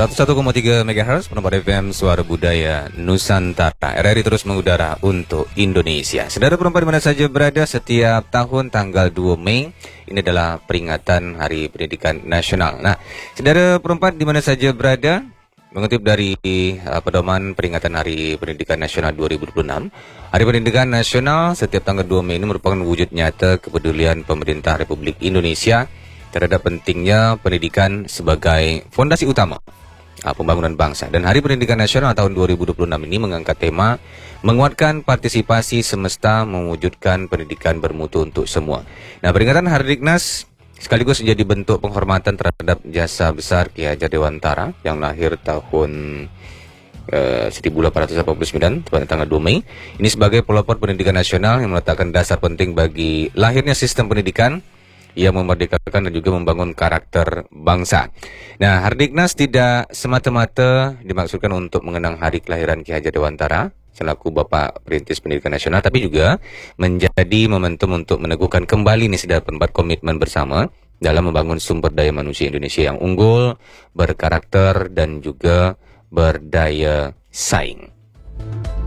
101,3 MHz Penempatan FM Suara Budaya Nusantara. RRI terus mengudara untuk Indonesia. Saudara perempuan di mana saja berada, setiap tahun tanggal 2 Mei ini adalah peringatan Hari Pendidikan Nasional. Nah, saudara perempuan di mana saja berada, mengutip dari pedoman peringatan Hari Pendidikan Nasional 2026, Hari Pendidikan Nasional setiap tanggal 2 Mei ini merupakan wujud nyata kepedulian pemerintah Republik Indonesia terhadap pentingnya pendidikan sebagai fondasi utama pembangunan bangsa. Dan Hari Pendidikan Nasional tahun 2026 ini mengangkat tema menguatkan partisipasi semesta mewujudkan pendidikan bermutu untuk semua. Nah, peringatan Hardiknas sekaligus menjadi bentuk penghormatan terhadap jasa besar Ki Hajar Dewantara yang lahir tahun 1889 pada tanggal 2 Mei. Ini sebagai pelopor pendidikan nasional yang meletakkan dasar penting bagi lahirnya sistem pendidikan yang memerdekakan dan juga membangun karakter bangsa. Nah, Hardiknas tidak semata-mata dimaksudkan untuk mengenang hari kelahiran Ki Hajar Dewantara selaku Bapak Perintis Pendidikan Nasional, tapi juga menjadi momentum untuk meneguhkan kembali nih sedar pendapat komitmen bersama dalam membangun sumber daya manusia Indonesia yang unggul, berkarakter, dan juga berdaya saing.